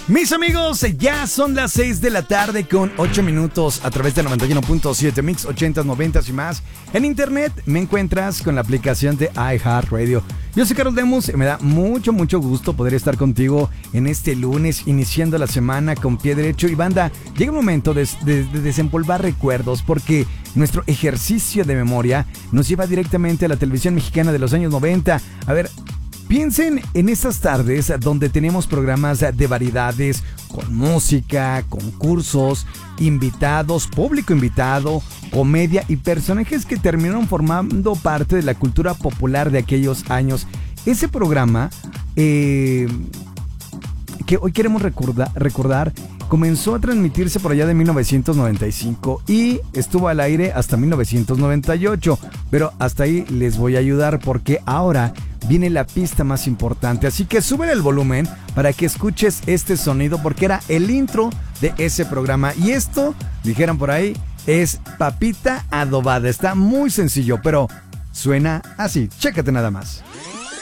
Mis amigos, ya son las 6 de la tarde con 8 minutos a través de 91.7 Mix 80s, 90s y más. En internet me encuentras con la aplicación de iHeartRadio. Yo soy Carlos Lemus y me da mucho gusto poder estar contigo en este lunes, iniciando la semana con pie derecho. Y banda, llega el momento de desempolvar recuerdos, porque nuestro ejercicio de memoria nos lleva directamente a la televisión mexicana de los años 90. A ver, piensen en estas tardes donde tenemos programas de variedades, con música, concursos, invitados, público invitado, comedia y personajes que terminaron formando parte de la cultura popular de aquellos años. Ese programa que hoy queremos recordar comenzó a transmitirse por allá de 1995 y estuvo al aire hasta 1998, pero hasta ahí les voy a ayudar porque ahora viene la pista más importante, así que súbele el volumen para que escuches este sonido, porque era el intro de ese programa. Y esto, dijeron por ahí, es papita adobada. Está muy sencillo, pero suena así. Chécate nada más.